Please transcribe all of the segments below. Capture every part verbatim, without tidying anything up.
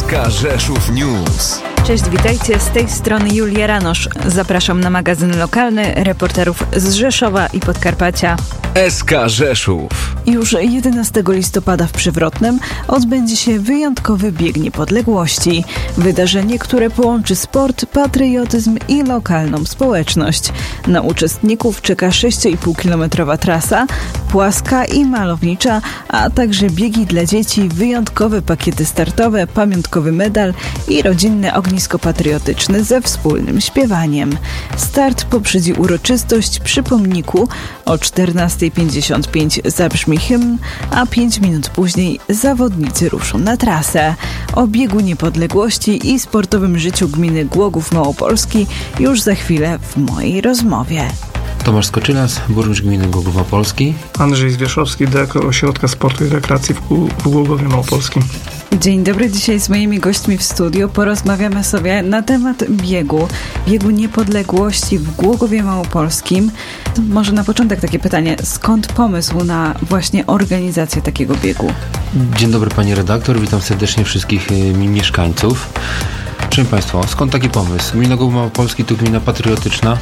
S K Rzeszów News. Cześć, witajcie, z tej strony Julia Ranosz. Zapraszam na magazyn lokalny reporterów z Rzeszowa i Podkarpacia. S K Rzeszów. Już jedenastego listopada w Przewrotnem odbędzie się wyjątkowy bieg niepodległości. Wydarzenie, które połączy sport, patriotyzm i lokalną społeczność. Na uczestników czeka sześć i pół kilometrowa trasa, płaska i malownicza, a także biegi dla dzieci, wyjątkowe pakiety startowe, pamiątkowy medal i rodzinne ognisko patriotyczne ze wspólnym śpiewaniem. Start poprzedzi uroczystość przy pomniku. O czternasta pięćdziesiąt pięć zabrzmi hymn, a pięć minut później zawodnicy ruszą na trasę. O biegu niepodległości i sportowym życiu gminy Głogów Małopolski już za chwilę w mojej rozmowie. Tomasz Skoczylas, burmistrz gminy Głogów Małopolski. Andrzej Zwierzchowski, dyrektor Ośrodka Sportu i Rekreacji w, w Głogowie Małopolskim. Dzień dobry, dzisiaj z moimi gośćmi w studiu porozmawiamy sobie na temat biegu, biegu niepodległości w Głogowie Małopolskim. To może na początek takie pytanie, skąd pomysł na właśnie organizację takiego biegu? Dzień dobry pani redaktor, witam serdecznie wszystkich y, mieszkańców. Szanowni Państwo, skąd taki pomysł? Gmina Głogów Małopolski to gmina patriotyczna.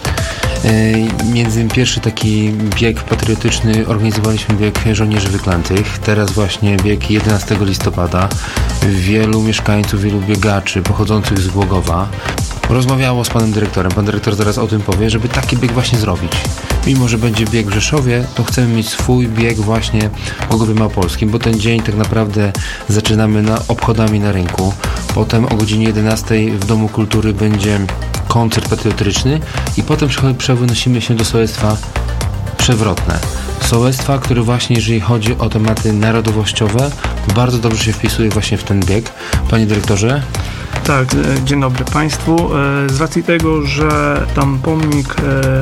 Między innymi pierwszy taki bieg patriotyczny organizowaliśmy bieg żołnierzy wyklętych. Teraz właśnie bieg jedenastego listopada. Wielu mieszkańców, wielu biegaczy pochodzących z Głogowa rozmawiało z panem dyrektorem. Pan dyrektor zaraz o tym powie, żeby taki bieg właśnie zrobić. Mimo że będzie bieg w Rzeszowie, to chcemy mieć swój bieg właśnie w Głogowie Małopolskim, bo ten dzień tak naprawdę zaczynamy na obchodami na rynku. Potem o godzinie jedenastej w Domu Kultury będzie koncert patriotyczny i potem przenosimy się do sołectwa Przewrotne. Sołectwa, które właśnie, jeżeli chodzi o tematy narodowościowe, bardzo dobrze się wpisuje właśnie w ten bieg. Panie dyrektorze? Tak, dzień dobry Państwu. Z racji tego, że tam pomnik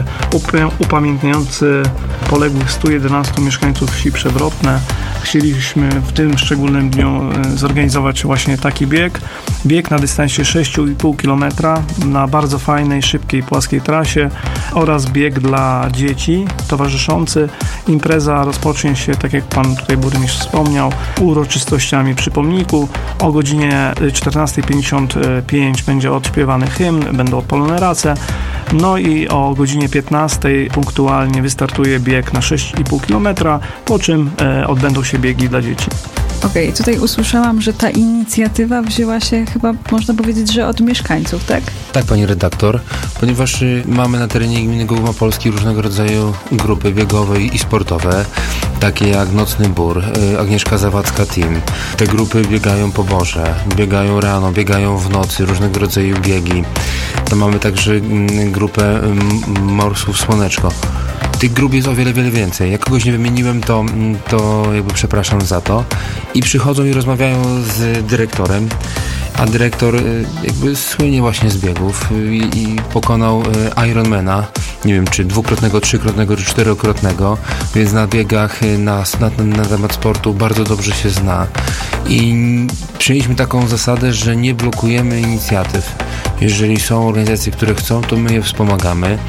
upamiętniający poległych stu jedenastu mieszkańców wsi Przewrotne, chcieliśmy w tym szczególnym dniu zorganizować właśnie taki bieg. Bieg na dystansie sześć i pół kilometra na bardzo fajnej, szybkiej, płaskiej trasie oraz bieg dla dzieci towarzyszący. Impreza rozpocznie się, tak jak Pan tutaj burmistrz wspomniał, uroczystościami przy pomniku. O godzinie czternasta pięćdziesiąt pięć będzie odśpiewany hymn, będą odpalone race. No i o godzinie piętnastej punktualnie wystartuje bieg na sześć i pół kilometra, po czym e, odbędą się biegi dla dzieci. Okej, okay, tutaj usłyszałam, że ta inicjatywa wzięła się chyba, można powiedzieć, że od mieszkańców, tak? Tak, pani redaktor, ponieważ y, mamy na terenie gminy Głogów Małopolski różnego rodzaju grupy biegowe i sportowe, takie jak Nocny Bór, y, Agnieszka Zawadzka Team. Te grupy biegają po Boże, biegają rano, biegają w nocy, różnego rodzaju biegi. To mamy także y, grupę y, Morsów Słoneczko. Tych grup jest o wiele, wiele więcej. Jak kogoś nie wymieniłem, to, to jakby przepraszam za to. I przychodzą i rozmawiają z dyrektorem, a dyrektor jakby słynie właśnie z biegów i, i pokonał Ironmana, nie wiem czy dwukrotnego, trzykrotnego czy czterokrotnego, więc na biegach na, na, na temat sportu bardzo dobrze się zna. I przyjęliśmy taką zasadę, że nie blokujemy inicjatyw. Jeżeli są organizacje, które chcą, to my je wspomagamy.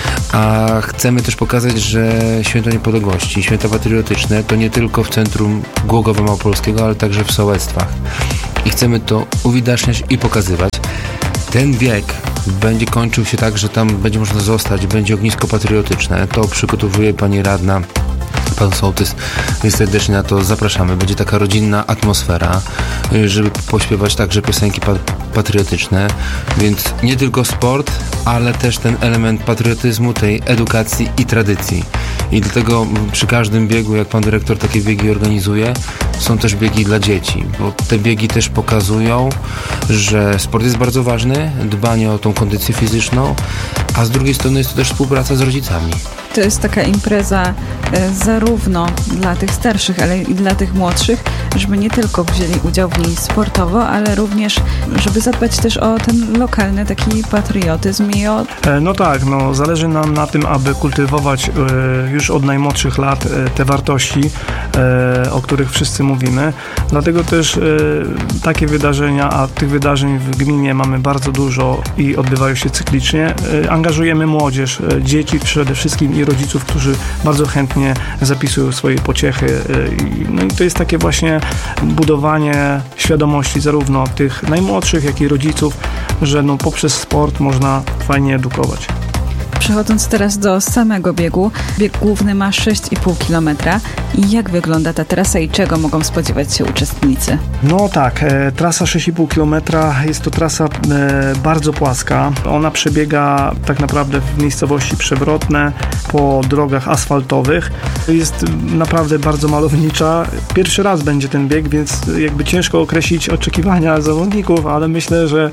A chcemy też pokazać, że Święto Niepodległości, święta patriotyczne to nie tylko w centrum Głogowa Małopolskiego, ale także w sołectwach. I chcemy to uwidaczniać i pokazywać. Ten bieg będzie kończył się tak, że tam będzie można zostać, będzie ognisko patriotyczne. To przygotowuje pani radna, pan sołtys, więc serdecznie na to zapraszamy. Będzie taka rodzinna atmosfera, żeby pośpiewać także piosenki pa- patriotyczne, więc nie tylko sport, ale też ten element patriotyzmu, tej edukacji i tradycji. I dlatego przy każdym biegu, jak pan dyrektor takie biegi organizuje, są też biegi dla dzieci, bo te biegi też pokazują, że sport jest bardzo ważny, dbanie o tą kondycję fizyczną, a z drugiej strony jest to też współpraca z rodzicami. To jest taka impreza e, zarówno dla tych starszych, ale i dla tych młodszych, żeby nie tylko wzięli udział w niej sportowo, ale również, żeby zadbać też o ten lokalny taki patriotyzm i o... E, no tak, no zależy nam na tym, aby kultywować e, już od najmłodszych lat e, te wartości, e, o których wszyscy mówimy. Dlatego też e, takie wydarzenia, a tych wydarzeń w gminie mamy bardzo dużo i odbywają się cyklicznie. E, angażujemy młodzież, e, dzieci przede wszystkim i rodziców, którzy bardzo chętnie zapisują swoje pociechy. No i to jest takie właśnie budowanie świadomości zarówno tych najmłodszych, jak i rodziców, że no poprzez sport można fajnie edukować. Przechodząc teraz do samego biegu, bieg główny ma sześć i pół kilometra. Jak wygląda ta trasa i czego mogą spodziewać się uczestnicy? No tak, e, trasa sześć i pół kilometra jest to trasa e, bardzo płaska. Ona przebiega tak naprawdę w miejscowości Przewrotne po drogach asfaltowych. Jest naprawdę bardzo malownicza. Pierwszy raz będzie ten bieg, więc jakby ciężko określić oczekiwania zawodników, ale myślę, że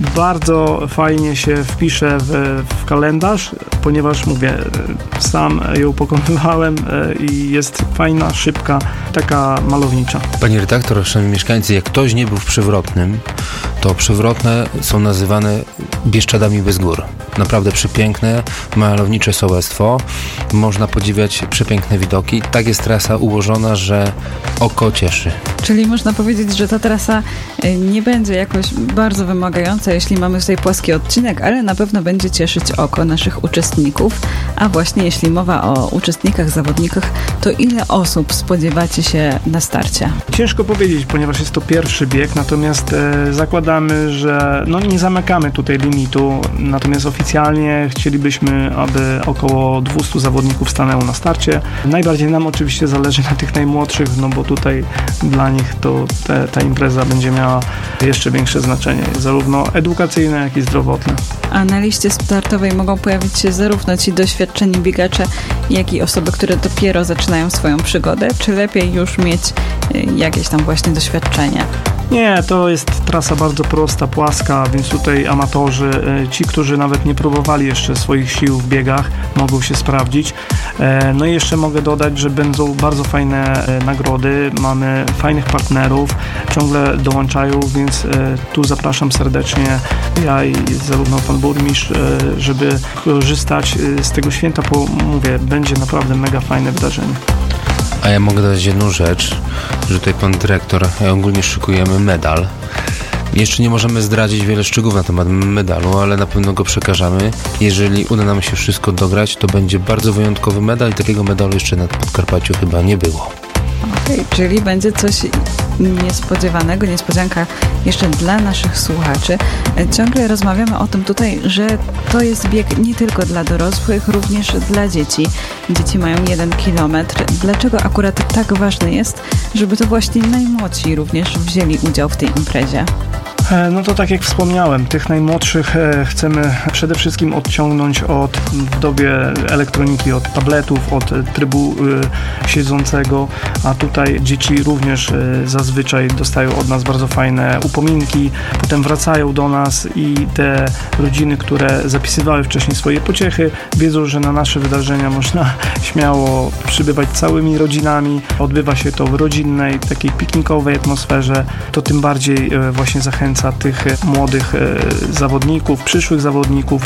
bardzo fajnie się wpisze w, w kalendarz, ponieważ mówię, sam ją pokonywałem i jest fajna, szybka, taka malownicza. Panie redaktor, szanowni mieszkańcy, jak ktoś nie był w Przewrotnym, to Przewrotne są nazywane Bieszczadami bez gór. Naprawdę przepiękne, malownicze sołectwo. Można podziwiać przepiękne widoki. Tak jest trasa ułożona, że oko cieszy. Czyli można powiedzieć, że ta trasa nie będzie jakoś bardzo wymagająca, jeśli mamy tutaj płaski odcinek, ale na pewno będzie cieszyć oko naszych uczestników. A właśnie jeśli mowa o uczestnikach, zawodnikach, to ile osób spodziewacie się na starcie? Ciężko powiedzieć, ponieważ jest to pierwszy bieg, natomiast e, zakładamy, że no nie zamykamy tutaj limitu, natomiast oficjalnie chcielibyśmy, aby około dwieście zawodników stanęło na starcie. Najbardziej nam oczywiście zależy na tych najmłodszych, no bo tutaj dla nich to te, ta impreza będzie miała jeszcze większe znaczenie, zarówno edukacyjne, jak i zdrowotne. A na liście startowej mogą pojawić się zarówno ci doświadczeni biegacze, jak i osoby, które dopiero zaczynają swoją przygodę, czy lepiej już mieć jakieś tam właśnie doświadczenie? Nie, to jest trasa bardzo prosta, płaska, więc tutaj amatorzy, ci, którzy nawet nie próbowali jeszcze swoich sił w biegach, mogą się sprawdzić. No i jeszcze mogę dodać, że będą bardzo fajne nagrody, mamy fajnych partnerów, ciągle dołączają, więc tu zapraszam serdecznie ja i zarówno pan burmistrz, żeby korzystać z tego święta, bo mówię, będzie naprawdę mega fajne wydarzenie. A ja mogę dodać jedną rzecz, że tutaj pan dyrektor, ogólnie szykujemy medal. Jeszcze nie możemy zdradzić wiele szczegółów na temat medalu, ale na pewno go przekażemy. Jeżeli uda nam się wszystko dograć, to będzie bardzo wyjątkowy medal i takiego medalu jeszcze na Podkarpaciu chyba nie było. Okej, okay, czyli będzie coś niespodziewanego, niespodzianka jeszcze dla naszych słuchaczy. Ciągle rozmawiamy o tym tutaj, że to jest bieg nie tylko dla dorosłych, również dla dzieci. Dzieci mają jeden kilometr. Dlaczego akurat tak ważne jest, żeby to właśnie najmłodsi również wzięli udział w tej imprezie? No to tak jak wspomniałem, tych najmłodszych chcemy przede wszystkim odciągnąć od w dobie elektroniki, od tabletów, od trybu siedzącego, a tutaj dzieci również zazwyczaj dostają od nas bardzo fajne upominki, potem wracają do nas i te rodziny, które zapisywały wcześniej swoje pociechy, wiedzą, że na nasze wydarzenia można śmiało przybywać całymi rodzinami. Odbywa się to w rodzinnej, takiej piknikowej atmosferze. To tym bardziej właśnie zachęca tych młodych zawodników, przyszłych zawodników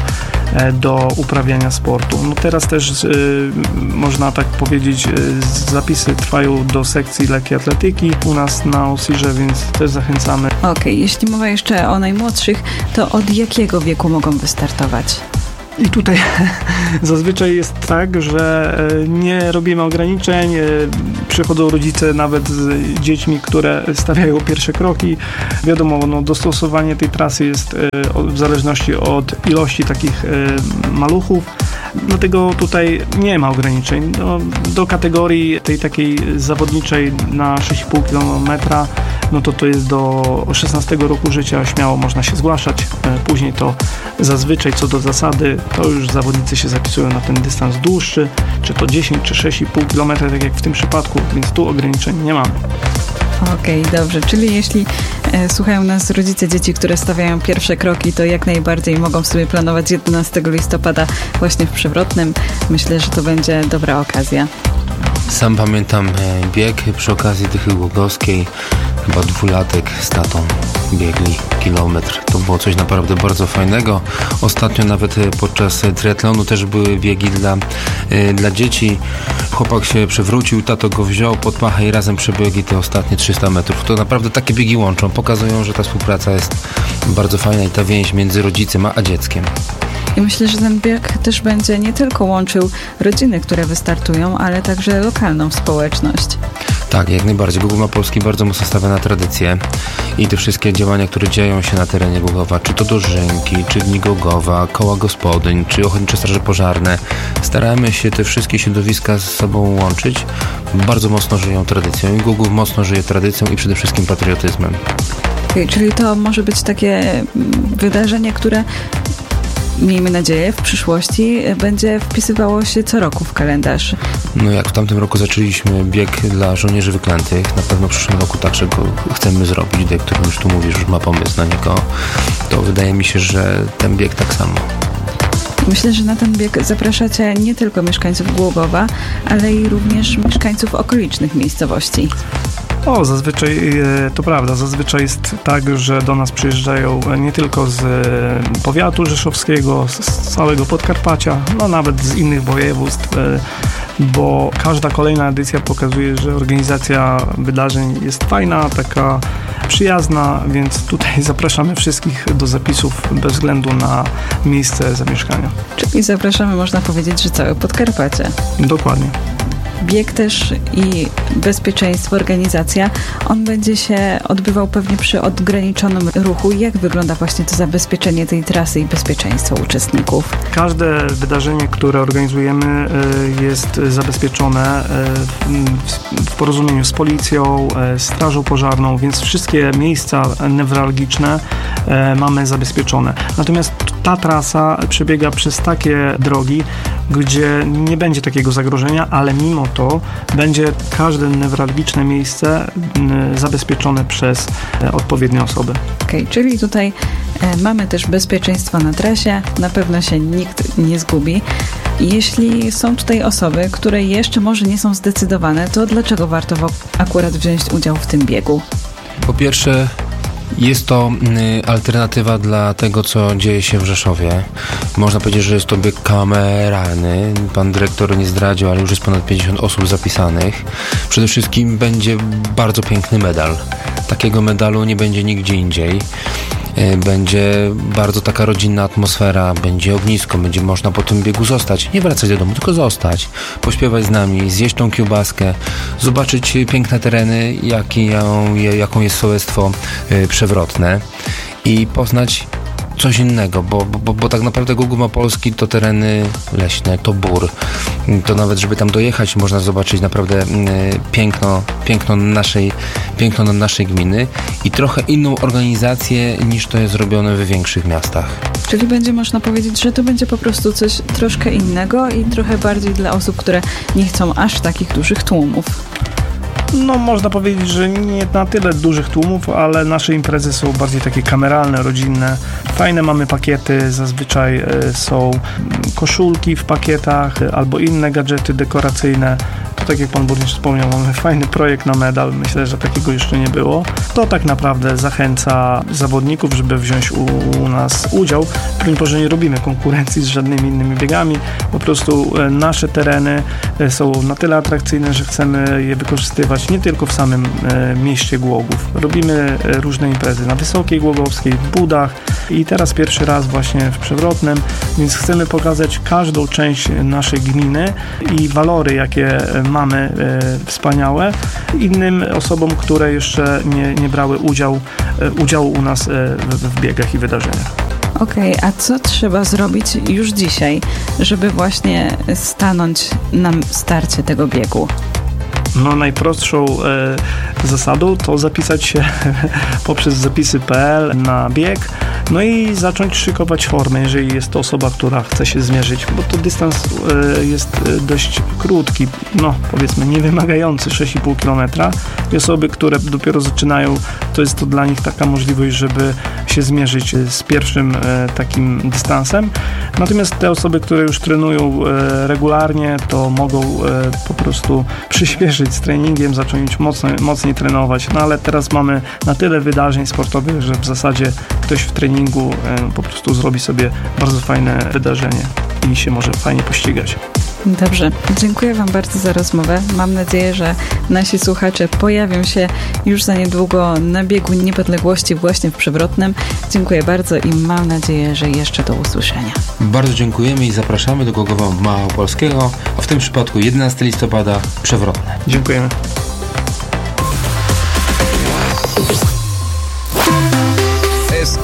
do uprawiania sportu. No teraz też można tak powiedzieć, zapisy trwają do sekcji lekkiej atletyki u nas na Osirze, więc też zachęcamy. Okej, okay, jeśli mowa jeszcze o najmłodszych, to od jakiego wieku mogą wystartować? I tutaj zazwyczaj jest tak, że nie robimy ograniczeń, przychodzą rodzice nawet z dziećmi, które stawiają pierwsze kroki. Wiadomo, no, dostosowanie tej trasy jest w zależności od ilości takich maluchów, dlatego tutaj nie ma ograniczeń. No, do kategorii tej takiej zawodniczej na sześć i pół kilometra, no to to jest do szesnastego roku życia, śmiało można się zgłaszać. Później to zazwyczaj co do zasady, to już zawodnicy się zapisują na ten dystans dłuższy, czy to dziesięć, czy sześć i pół kilometra, tak jak w tym przypadku, więc tu ograniczeń nie mamy. Okej, okay, dobrze. Czyli jeśli e, słuchają nas rodzice dzieci, które stawiają pierwsze kroki, to jak najbardziej mogą sobie planować jedenastego listopada właśnie w Przewrotnym. Myślę, że to będzie dobra okazja. Sam pamiętam bieg przy okazji Dychy Głogowskiej. Chyba dwulatek z tatą biegli kilometr. To było coś naprawdę bardzo fajnego. Ostatnio nawet podczas triatlonu też były biegi dla, dla dzieci. Chłopak się przewrócił, tato go wziął pod pachę i razem przebiegli te ostatnie trzysta metrów. To naprawdę takie biegi łączą. Pokazują, że ta współpraca jest bardzo fajna i ta więź między rodzicem a dzieckiem. I myślę, że ten bieg też będzie nie tylko łączył rodziny, które wystartują, ale także lokalną społeczność. Tak, jak najbardziej. Głogów Małopolski bardzo mocno stawia na tradycję i te wszystkie działania, które dzieją się na terenie Głogowa, czy to dożynki, czy Dni Głogowa, koła gospodyń, czy ochotnicze straże pożarne, staramy się te wszystkie środowiska z sobą łączyć. Bardzo mocno żyją tradycją i Głogów mocno żyje tradycją i przede wszystkim patriotyzmem. Okay, czyli to może być takie wydarzenie, które, miejmy nadzieję, w przyszłości będzie wpisywało się co roku w kalendarz. No jak w tamtym roku zaczęliśmy bieg dla żołnierzy wyklętych, na pewno w przyszłym roku także go chcemy zrobić, do którym już tu mówisz, już ma pomysł na niego, to wydaje mi się, że ten bieg tak samo. Myślę, że na ten bieg zapraszacie nie tylko mieszkańców Głogowa, ale i również mieszkańców okolicznych miejscowości. O, zazwyczaj to prawda. Zazwyczaj jest tak, że do nas przyjeżdżają nie tylko z powiatu rzeszowskiego, z całego Podkarpacia, no nawet z innych województw, bo każda kolejna edycja pokazuje, że organizacja wydarzeń jest fajna, taka przyjazna, więc tutaj zapraszamy wszystkich do zapisów bez względu na miejsce zamieszkania. Czyli zapraszamy, można powiedzieć, że całe Podkarpacie. Dokładnie. Bieg też i bezpieczeństwo, organizacja, on będzie się odbywał pewnie przy ograniczonym ruchu. Jak wygląda właśnie to zabezpieczenie tej trasy i bezpieczeństwo uczestników? Każde wydarzenie, które organizujemy, jest zabezpieczone w porozumieniu z policją, strażą pożarną, więc wszystkie miejsca newralgiczne mamy zabezpieczone. Natomiast ta trasa przebiega przez takie drogi, gdzie nie będzie takiego zagrożenia, ale mimo to będzie każde newralgiczne miejsce zabezpieczone przez odpowiednie osoby. Okej, okay, czyli tutaj e, mamy też bezpieczeństwo na trasie, na pewno się nikt nie zgubi. Jeśli są tutaj osoby, które jeszcze może nie są zdecydowane, to dlaczego warto w, akurat wziąć udział w tym biegu? Po pierwsze, jest to y, alternatywa dla tego, co dzieje się w Rzeszowie. Można powiedzieć, że jest to bieg kameralny. Pan dyrektor nie zdradził, ale już jest ponad pięćdziesiąt osób zapisanych. Przede wszystkim będzie bardzo piękny medal. Takiego medalu nie będzie nigdzie indziej. Będzie bardzo taka rodzinna atmosfera, będzie ognisko, będzie można po tym biegu zostać, nie wracać do domu, tylko zostać, pośpiewać z nami, zjeść tą kiełbaskę, zobaczyć piękne tereny, jakie, jaką jest sołectwo przewrotne i poznać coś innego, bo, bo, bo tak naprawdę Głogów Małopolski to tereny leśne, to bór. To nawet, żeby tam dojechać, można zobaczyć naprawdę y, piękno, piękno, naszej, piękno naszej gminy i trochę inną organizację niż to jest zrobione w większych miastach. Czyli będzie można powiedzieć, że to będzie po prostu coś troszkę innego i trochę bardziej dla osób, które nie chcą aż takich dużych tłumów. No, można powiedzieć, że nie na tyle dużych tłumów, ale nasze imprezy są bardziej takie kameralne, rodzinne. Fajne mamy pakiety, zazwyczaj są koszulki w pakietach albo inne gadżety dekoracyjne. To tak jak pan burmistrz wspomniał, mamy fajny projekt na medal, myślę, że takiego jeszcze nie było. To tak naprawdę zachęca zawodników, żeby wziąć u, u nas udział. Mimo że nie robimy konkurencji z żadnymi innymi biegami, po prostu nasze tereny są na tyle atrakcyjne, że chcemy je wykorzystywać nie tylko w samym e, mieście Głogów. Robimy e, różne imprezy na Wysokiej Głogowskiej, w Budach i teraz pierwszy raz właśnie w Przewrotnem, więc chcemy pokazać każdą część naszej gminy i walory, jakie mamy e, wspaniałe, innym osobom, które jeszcze nie, nie brały udział, e, udziału u nas e, w, w biegach i wydarzeniach. Okej, okay, a co trzeba zrobić już dzisiaj, żeby właśnie stanąć na starcie tego biegu? No, najprostszą e, zasadą to zapisać się poprzez zapisy kropka p l na bieg, no i zacząć szykować formę, jeżeli jest to osoba, która chce się zmierzyć, bo to dystans e, jest dość krótki, no powiedzmy niewymagający, sześć i pół kilometra. I osoby, które dopiero zaczynają, to jest to dla nich taka możliwość, żeby się zmierzyć z pierwszym e, takim dystansem. Natomiast te osoby, które już trenują e, regularnie, to mogą e, po prostu przyspieszyć z treningiem, zacząć mocno, mocniej trenować, no ale teraz mamy na tyle wydarzeń sportowych, że w zasadzie ktoś w treningu e, po prostu zrobi sobie bardzo fajne wydarzenie i się może fajnie pościgać. Dobrze, dziękuję Wam bardzo za rozmowę. Mam nadzieję, że nasi słuchacze pojawią się już za niedługo na biegu niepodległości właśnie w Przewrotnem. Dziękuję bardzo i mam nadzieję, że jeszcze do usłyszenia. Bardzo dziękujemy i zapraszamy do Głogowa Małopolskiego, a w tym przypadku jedenastego listopada Przewrotne. Dziękujemy.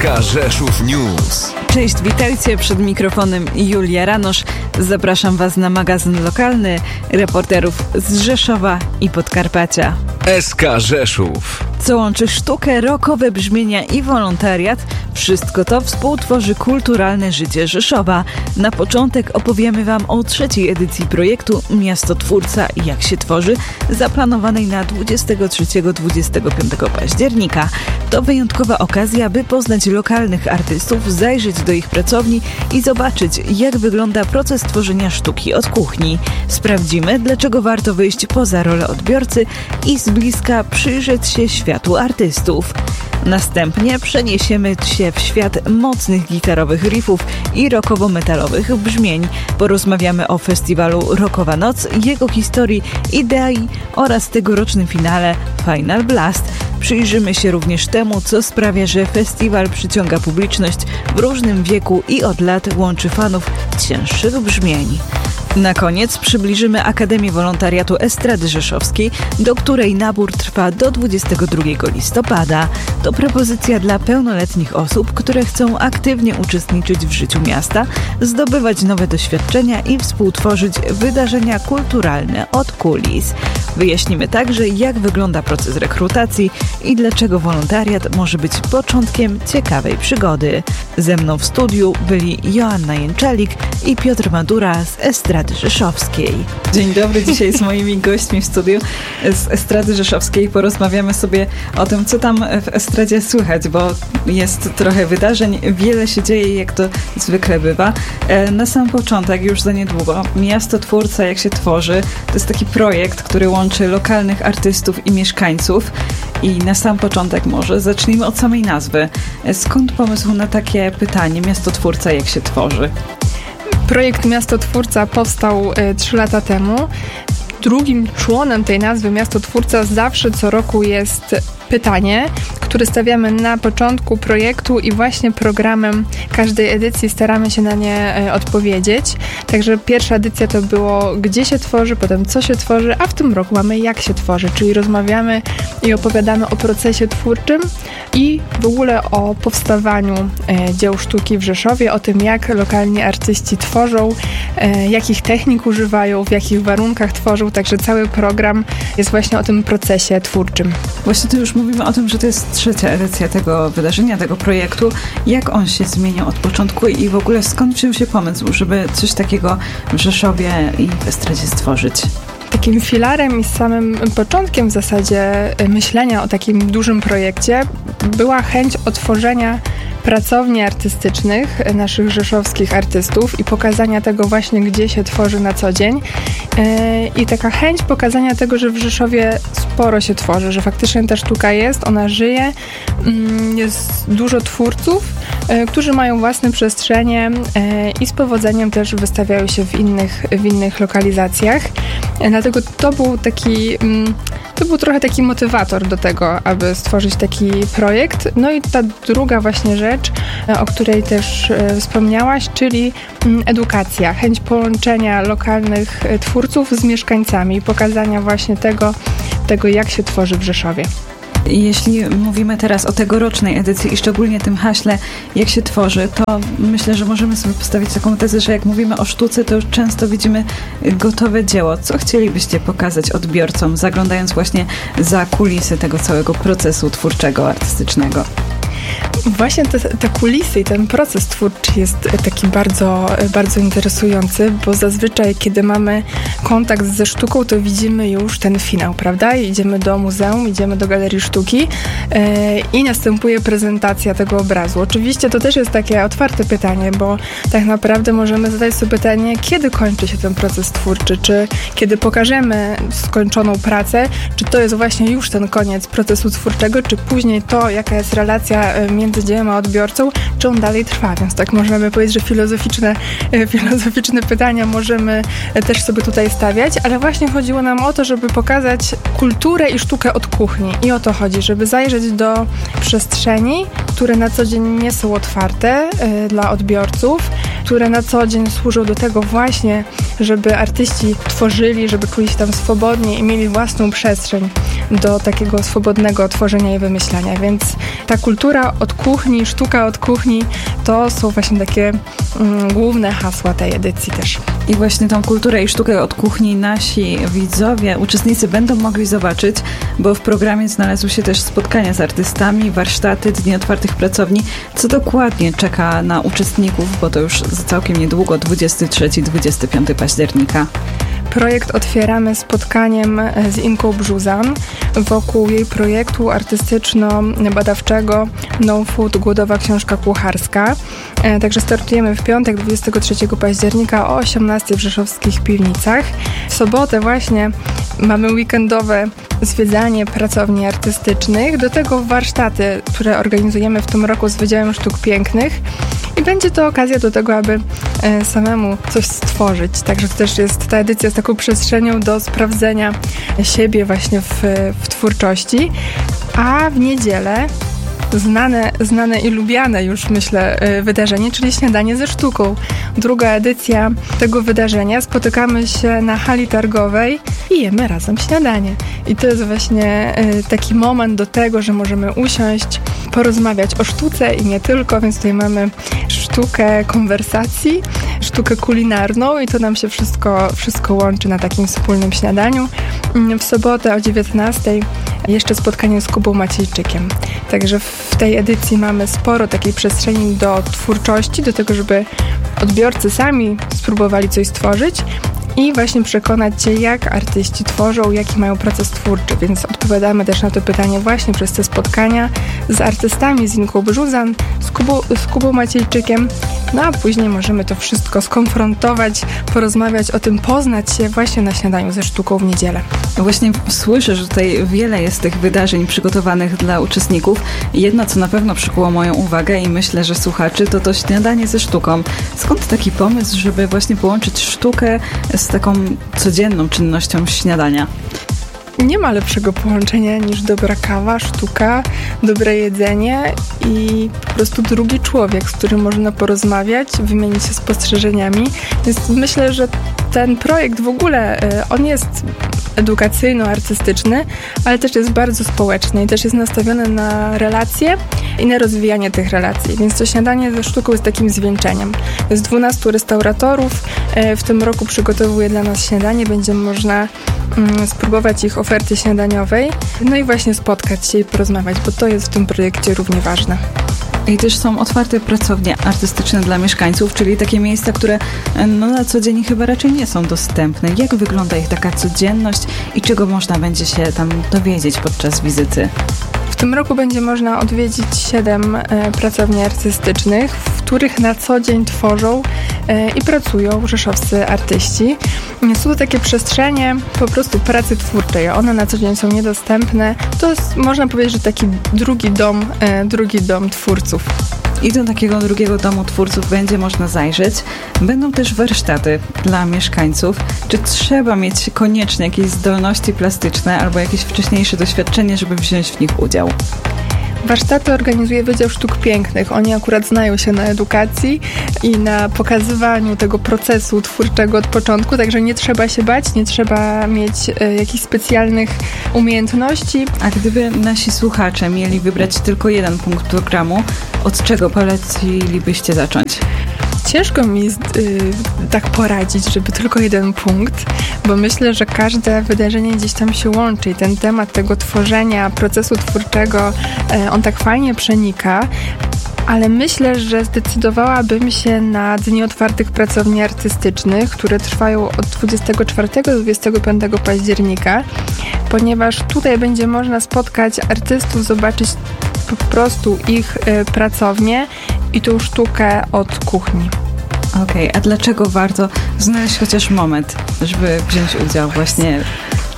S K Rzeszów News. Cześć, witajcie, przed mikrofonem Julia Ranosz. Zapraszam Was na magazyn lokalny reporterów z Rzeszowa i Podkarpacia. S K Rzeszów. Co łączy sztukę, rockowe brzmienia i wolontariat, wszystko to współtworzy kulturalne życie Rzeszowa. Na początek opowiemy Wam o trzeciej edycji projektu Miasto Twórca i jak się tworzy, zaplanowanej na dwudziestego trzeciego do dwudziestego piątego października. To wyjątkowa okazja, by poznać lokalnych artystów, zajrzeć do ich pracowni i zobaczyć, jak wygląda proces tworzenia sztuki od kuchni. Sprawdzimy, dlaczego warto wyjść poza rolę odbiorcy i z bliska przyjrzeć się światu artystów. Następnie przeniesiemy się w świat mocnych gitarowych riffów i rockowo-metalowych brzmień. Porozmawiamy o festiwalu Rockowa Noc, jego historii, idei oraz tegorocznym finale Final Blast. Przyjrzymy się również temu, co sprawia, że festiwal przyciąga publiczność w różnym wieku i od lat łączy fanów cięższych brzmień. Na koniec przybliżymy Akademię Wolontariatu Estrady Rzeszowskiej, do której nabór trwa do dwudziestego drugiego listopada. To propozycja dla pełnoletnich osób, które chcą aktywnie uczestniczyć w życiu miasta, zdobywać nowe doświadczenia i współtworzyć wydarzenia kulturalne od kulis. Wyjaśnimy także, jak wygląda proces rekrutacji i dlaczego wolontariat może być początkiem ciekawej przygody. Ze mną w studiu byli Joanna Jęczelik i Piotr Madura z Estrady Rzeszowskiej. Dzień dobry, dzisiaj z moimi gośćmi w studiu z Estrady Rzeszowskiej porozmawiamy sobie o tym, co tam w Estradzie słychać, bo jest trochę wydarzeń, wiele się dzieje, jak to zwykle bywa. Na sam początek, już za niedługo, Miasto Twórca, jak się tworzy, to jest taki projekt, który łączy lokalnych artystów i mieszkańców. I na sam początek może zacznijmy od samej nazwy. Skąd pomysł na takie pytanie, Miasto Twórca, jak się tworzy? Projekt Miasto Twórca powstał trzy lata temu. Drugim członem tej nazwy Miasto Twórca zawsze co roku jest pytanie, które stawiamy na początku projektu i właśnie programem każdej edycji staramy się na nie odpowiedzieć. Także pierwsza edycja to było gdzie się tworzy, potem co się tworzy, a w tym roku mamy jak się tworzy, czyli rozmawiamy i opowiadamy o procesie twórczym i w ogóle o powstawaniu e, dzieł sztuki w Rzeszowie, o tym jak lokalni artyści tworzą, e, jakich technik używają, w jakich warunkach tworzą, także cały program jest właśnie o tym procesie twórczym. Właśnie tu już mówimy o tym, że to jest trzecia edycja tego wydarzenia, tego projektu. Jak on się zmieniał od początku i w ogóle skąd wziął się pomysł, żeby coś takiego w Rzeszowie i w Estradzie stworzyć? Takim filarem i samym początkiem w zasadzie myślenia o takim dużym projekcie była chęć otworzenia pracowni artystycznych naszych rzeszowskich artystów i pokazania tego właśnie, gdzie się tworzy na co dzień. I taka chęć pokazania tego, że w Rzeszowie sporo się tworzy, że faktycznie ta sztuka jest, ona żyje, jest dużo twórców, którzy mają własne przestrzenie i z powodzeniem też wystawiają się w innych, w innych lokalizacjach. Dlatego to był taki, to był trochę taki motywator do tego, aby stworzyć taki projekt. No i ta druga właśnie rzecz, o której też wspomniałaś, czyli edukacja, chęć połączenia lokalnych twórców z mieszkańcami, pokazania właśnie tego, tego jak się tworzy w Rzeszowie. Jeśli mówimy teraz o tegorocznej edycji i szczególnie tym haśle, jak się tworzy, to myślę, że możemy sobie postawić taką tezę, że jak mówimy o sztuce, to już często widzimy gotowe dzieło. Co chcielibyście pokazać odbiorcom, zaglądając właśnie za kulisy tego całego procesu twórczego, artystycznego? Właśnie te, te kulisy i ten proces twórczy jest taki bardzo, bardzo interesujący, bo zazwyczaj, kiedy mamy kontakt ze sztuką, to widzimy już ten finał, prawda? Idziemy do muzeum, idziemy do galerii sztuki yy, i następuje prezentacja tego obrazu. Oczywiście to też jest takie otwarte pytanie, bo tak naprawdę możemy zadać sobie pytanie, kiedy kończy się ten proces twórczy, czy kiedy pokażemy skończoną pracę, czy to jest właśnie już ten koniec procesu twórczego, czy później to, jaka jest relacja między dziełem a odbiorcą, czy on dalej trwa. Więc tak możemy powiedzieć, że filozoficzne, filozoficzne pytania możemy też sobie tutaj stawiać, ale właśnie chodziło nam o to, żeby pokazać kulturę i sztukę od kuchni. I o to chodzi, żeby zajrzeć do przestrzeni, które na co dzień nie są otwarte y, dla odbiorców, które na co dzień służą do tego właśnie, żeby artyści tworzyli, żeby czuli się tam swobodnie i mieli własną przestrzeń do takiego swobodnego tworzenia i wymyślania. Więc ta kultura od kuchni, sztuka od kuchni, to są właśnie takie mm, główne hasła tej edycji też. I właśnie tą kulturę i sztukę od kuchni nasi widzowie, uczestnicy będą mogli zobaczyć, bo w programie znalazły się też spotkania z artystami, warsztaty, dni otwartych pracowni. Co dokładnie czeka na uczestników, bo to już za całkiem niedługo, dwudziestego trzeciego do dwudziestego piątego października. Projekt otwieramy spotkaniem z Inką Brzuzan wokół jej projektu artystyczno-badawczego No Food – Głodowa książka kucharska. Także startujemy w piątek, dwudziestego trzeciego października o osiemnastej w rzeszowskich piwnicach. W sobotę właśnie mamy weekendowe zwiedzanie pracowni artystycznych, do tego warsztaty, które organizujemy w tym roku z Wydziałem Sztuk Pięknych i będzie to okazja do tego, aby e, samemu coś stworzyć. Także to też jest ta edycja z taką przestrzenią do sprawdzenia siebie właśnie w, w twórczości. A w niedzielę Znane, znane i lubiane już, myślę, wydarzenie, czyli Śniadanie ze sztuką. Druga edycja tego wydarzenia. Spotykamy się na hali targowej i jemy razem śniadanie. I to jest właśnie taki moment do tego, że możemy usiąść, porozmawiać o sztuce i nie tylko, więc tutaj mamy sztukę konwersacji, sztukę kulinarną i to nam się wszystko, wszystko łączy na takim wspólnym śniadaniu. W sobotę o dziewiętnastej jeszcze spotkanie z Kubą Maciejczykiem. Także w tej edycji mamy sporo takiej przestrzeni do twórczości, do tego, żeby odbiorcy sami spróbowali coś stworzyć i właśnie przekonać się, jak artyści tworzą, jaki mają proces twórczy, więc odpowiadamy też na to pytanie właśnie przez te spotkania z artystami, z Inką Brzuzan, z Kubą, z Kubą Maciejczykiem, no a później możemy to wszystko skonfrontować, porozmawiać o tym, poznać się właśnie na Śniadaniu ze sztuką w niedzielę. Właśnie słyszę, że tutaj wiele jest tych wydarzeń przygotowanych dla uczestników. Jedno, co na pewno przykuło moją uwagę i myślę, że słuchaczy, to to Śniadanie ze sztuką. Skąd taki pomysł, żeby właśnie połączyć sztukę z taką codzienną czynnością śniadania? Nie ma lepszego połączenia niż dobra kawa, sztuka, dobre jedzenie i po prostu drugi człowiek, z którym można porozmawiać, wymienić się spostrzeżeniami. Więc myślę, że ten projekt w ogóle, on jest edukacyjno-artystyczny, ale też jest bardzo społeczny i też jest nastawiony na relacje i na rozwijanie tych relacji. Więc to Śniadanie ze sztuką jest takim zwieńczeniem. Jest dwunastu restauratorów, w tym roku przygotowuje dla nas śniadanie, będzie można mm, spróbować ich oferty śniadaniowej, no i właśnie spotkać się i porozmawiać, bo to jest w tym projekcie równie ważne. I też są otwarte pracownie artystyczne dla mieszkańców, czyli takie miejsca, które no, na co dzień chyba raczej nie są dostępne. Jak wygląda ich taka codzienność i czego można będzie się tam dowiedzieć podczas wizyty? W tym roku będzie można odwiedzić siedem e, pracowni artystycznych, w których na co dzień tworzą e, i pracują rzeszowscy artyści. Są to takie przestrzenie po prostu pracy twórczej. One na co dzień są niedostępne. To jest, można powiedzieć, że taki drugi dom, e, drugi dom twórców. I do takiego drugiego domu twórców będzie można zajrzeć. Będą też warsztaty dla mieszkańców. Czy trzeba mieć koniecznie jakieś zdolności plastyczne albo jakieś wcześniejsze doświadczenie, żeby wziąć w nich udział? Warsztaty organizuje Wydział Sztuk Pięknych. Oni akurat znają się na edukacji i na pokazywaniu tego procesu twórczego od początku, także nie trzeba się bać, nie trzeba mieć e, jakichś specjalnych umiejętności. A gdyby nasi słuchacze mieli wybrać tylko jeden punkt programu, od czego polecilibyście zacząć? Ciężko mi y, tak poradzić, żeby tylko jeden punkt, bo myślę, że każde wydarzenie gdzieś tam się łączy i ten temat tego tworzenia, procesu twórczego, y, on tak fajnie przenika, ale myślę, że zdecydowałabym się na Dni Otwartych Pracowni Artystycznych, które trwają od dwudziestego czwartego do dwudziestego piątego października, ponieważ tutaj będzie można spotkać artystów, zobaczyć po prostu ich y, pracownię i tą sztukę od kuchni. Okej, okay, a dlaczego warto znaleźć chociaż moment, żeby wziąć udział właśnie y,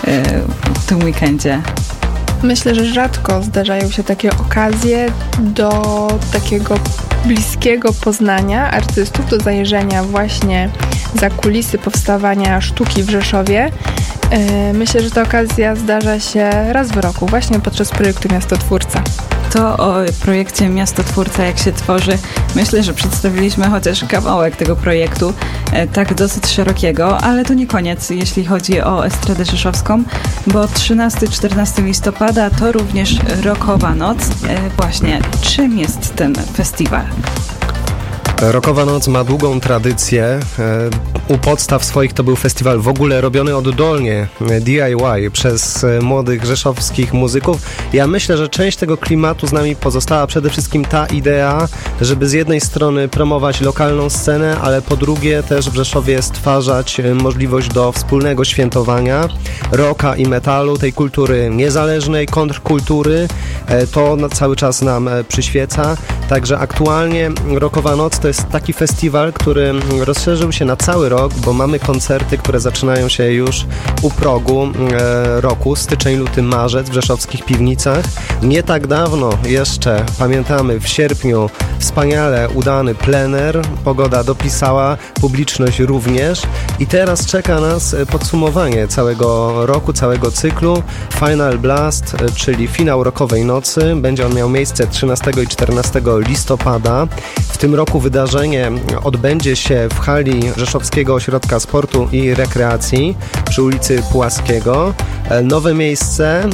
w tym weekendzie? Myślę, że rzadko zdarzają się takie okazje do takiego bliskiego poznania artystów, do zajrzenia właśnie za kulisy powstawania sztuki w Rzeszowie. Myślę, że ta okazja zdarza się raz w roku, właśnie podczas projektu Miastotwórca. to o projekcie Miasto Twórca, jak się tworzy. Myślę, że przedstawiliśmy chociaż kawałek tego projektu, tak dosyć szerokiego, ale to nie koniec, jeśli chodzi o Estradę Rzeszowską, bo trzynastego do czternastego listopada to również Rockowa Noc. Właśnie, czym jest ten festiwal? Rockowa Noc ma długą tradycję. U podstaw swoich to był festiwal w ogóle robiony oddolnie, D I Y, przez młodych rzeszowskich muzyków. Ja myślę, że część tego klimatu z nami pozostała przede wszystkim ta idea, żeby z jednej strony promować lokalną scenę, ale po drugie też w Rzeszowie stwarzać możliwość do wspólnego świętowania rocka i metalu, tej kultury niezależnej, kontrkultury. To cały czas nam przyświeca. Także aktualnie Rockowa Noc to jest taki festiwal, który rozszerzył się na cały rok, bo mamy koncerty, które zaczynają się już u progu e, roku, styczeń, luty, marzec w rzeszowskich piwnicach. Nie tak dawno jeszcze, pamiętamy, w sierpniu wspaniale udany plener, pogoda dopisała, publiczność również i teraz czeka nas podsumowanie całego roku, całego cyklu. Final Blast, czyli finał Rockowej Nocy. Będzie on miał miejsce trzynastego i czternastego listopada. W tym roku wydarzenie odbędzie się w hali Rzeszowskiego Ośrodka Sportu i Rekreacji przy ulicy Pułaskiego. Nowe miejsce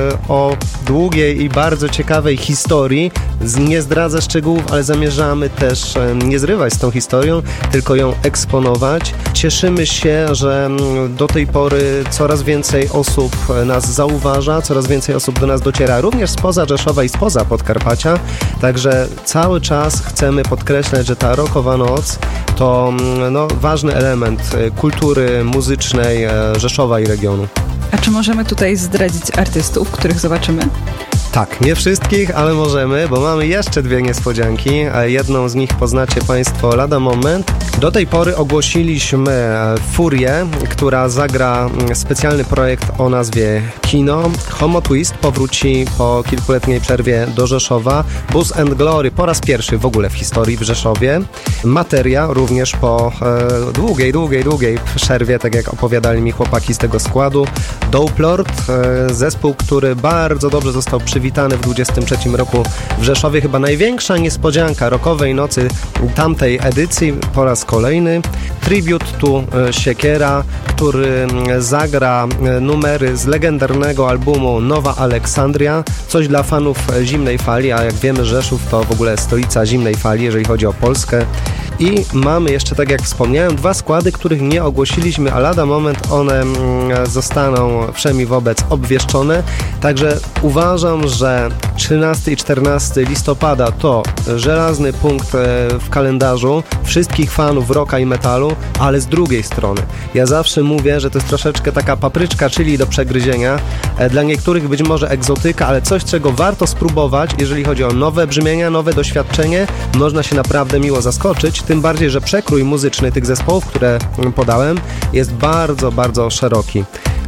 o długiej i bardzo ciekawej historii. Nie zdradzę szczegółów, ale zamierzamy też nie zrywać z tą historią, tylko ją eksponować. Cieszymy się, że do tej pory coraz więcej osób nas zauważa, coraz więcej osób do nas dociera, również spoza Rzeszowa i spoza Podkarpacia. Także cały czas chcemy podkreślać, że ta Rockowa Noc to no, ważny element kultury muzycznej Rzeszowa i regionu. A czy możemy tutaj zdradzić artystów, których zobaczymy? Tak, nie wszystkich, ale możemy, bo mamy jeszcze dwie niespodzianki. Jedną z nich poznacie Państwo lada moment. Do tej pory ogłosiliśmy Furię, która zagra specjalny projekt o nazwie Kino. Homo Twist powróci po kilkuletniej przerwie do Rzeszowa. Buzz and Glory po raz pierwszy w ogóle w historii w Rzeszowie. Materia również po e, długiej, długiej, długiej przerwie, tak jak opowiadali mi chłopaki z tego składu. Dope Lord, e, zespół, który bardzo dobrze został przywitany w dwudziestym trzecim roku w Rzeszowie. Chyba największa niespodzianka Rockowej Nocy tamtej edycji po raz kolejny. Tribute to Siekiera, który zagra numery z legendarnego albumu Nowa Aleksandria. Coś dla fanów zimnej fali, a jak wiemy, Rzeszów to w ogóle stolica zimnej fali, jeżeli chodzi o Polskę. I mamy jeszcze, tak jak wspomniałem, dwa składy, których nie ogłosiliśmy, a lada moment one zostaną wszemi wobec obwieszczone. Także uważam, że trzynastego i czternastego listopada to żelazny punkt w kalendarzu wszystkich fanów rocka i metalu, ale z drugiej strony ja zawsze mówię, że to jest troszeczkę taka papryczka chili do przegryzienia. Dla niektórych być może egzotyka, ale coś, czego warto spróbować, jeżeli chodzi o nowe brzmienia, nowe doświadczenie. Można się naprawdę miło zaskoczyć, tym bardziej, że przekrój muzyczny tych zespołów, które podałem, jest bardzo, bardzo szeroki.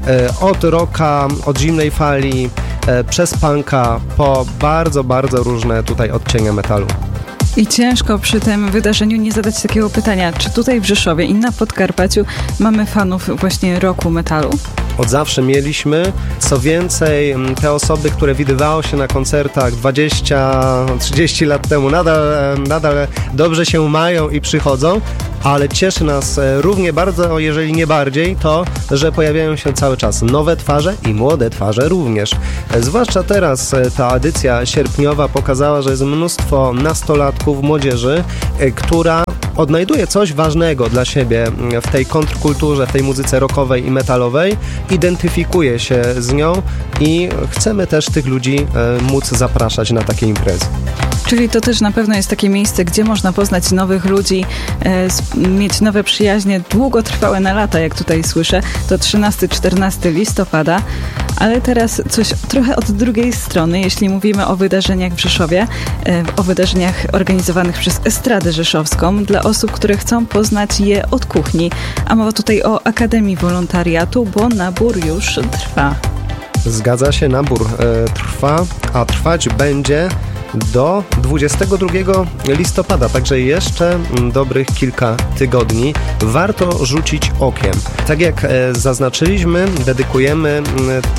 Od rocka, od zimnej fali, przez punka, po bardzo, bardzo różne tutaj odcienie metalu. I ciężko przy tym wydarzeniu nie zadać takiego pytania, czy tutaj w Rzeszowie i na Podkarpaciu mamy fanów właśnie rocku, metalu? Od zawsze mieliśmy. Co więcej, te osoby, które widywało się na koncertach dwadzieścia trzydzieści lat temu, nadal, nadal dobrze się mają i przychodzą, ale cieszy nas równie bardzo, jeżeli nie bardziej, to, że pojawiają się cały czas nowe twarze i młode twarze również. Zwłaszcza teraz ta edycja sierpniowa pokazała, że jest mnóstwo nastolatków, młodzieży, która odnajduje coś ważnego dla siebie w tej kontrkulturze, w tej muzyce rockowej i metalowej, identyfikuje się z nią i chcemy też tych ludzi móc zapraszać na takie imprezy. Czyli to też na pewno jest takie miejsce, gdzie można poznać nowych ludzi, e, mieć nowe przyjaźnie, długotrwałe na lata, jak tutaj słyszę. To trzynastego do czternastego listopada. Ale teraz coś trochę od drugiej strony, jeśli mówimy o wydarzeniach w Rzeszowie, e, o wydarzeniach organizowanych przez Estradę Rzeszowską, dla osób, które chcą poznać je od kuchni. A mowa tutaj o Akademii Wolontariatu, bo nabór już trwa. Zgadza się, nabór e, trwa, a trwać będzie do dwudziestego drugiego listopada, także jeszcze dobrych kilka tygodni. Warto rzucić okiem. Tak jak zaznaczyliśmy, dedykujemy